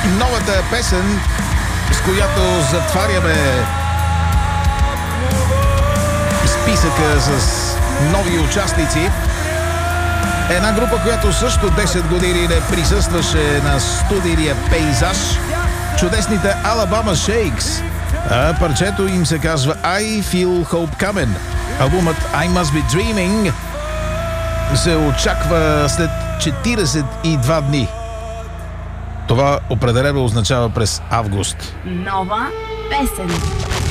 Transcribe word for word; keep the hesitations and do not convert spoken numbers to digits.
новата песен, с която затваряме списъка с нови участници. Една група, която също десет години не присъстваше на студийния пейзаж. Чудесните Alabama Shakes. А парчето им се казва I Feel Hope Coming. Албумът I Must Be Dreaming се очаква след четиридесет и два дни. Това определено означава през август. Нова песен.